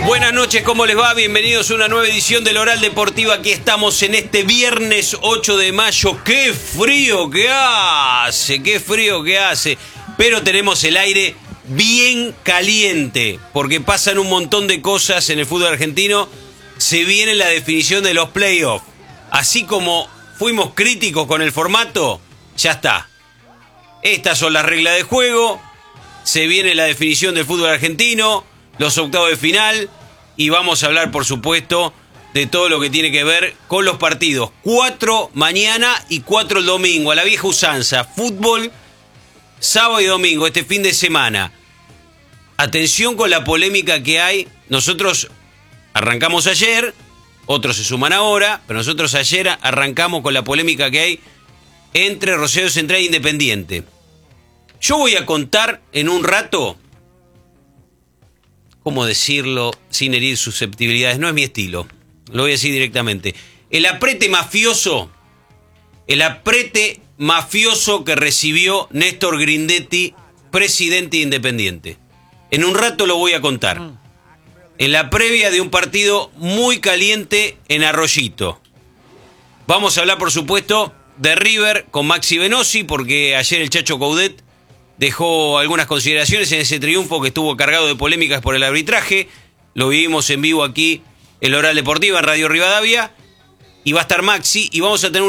Buenas noches, ¿cómo les va? Bienvenidos a una nueva edición del Oral Deportiva. Aquí estamos en este viernes 8 de mayo. ¡Qué frío que hace! ¡Qué frío que hace! Pero tenemos el aire bien caliente, porque pasan un montón de cosas en el fútbol argentino. Se viene la definición de los playoffs. Así como fuimos críticos con el formato, ya está. Estas son las reglas de juego. Se viene la definición del fútbol argentino, los octavos de final, y vamos a hablar, por supuesto, de todo lo que tiene que ver con los partidos. 4 mañana y 4 el domingo, a la vieja usanza. Fútbol, sábado y domingo, este fin de semana. Atención con la polémica que hay. Nosotros arrancamos ayer, otros se suman ahora, pero nosotros ayer arrancamos con la polémica que hay entre Rosario Central e Independiente. Yo voy a contar en un rato, ¿cómo decirlo sin herir susceptibilidades? No es mi estilo, lo voy a decir directamente. El aprete mafioso que recibió Néstor Grindetti, presidente de Independiente. En un rato lo voy a contar. En la previa de un partido muy caliente en Arroyito. Vamos a hablar, por supuesto, de River con Maxi Venosi, porque ayer el Chacho Coudet dejó algunas consideraciones en ese triunfo que estuvo cargado de polémicas por el arbitraje. Lo vivimos en vivo aquí en Oral Deportiva, en Radio Rivadavia. Y va a estar Maxi y vamos a tener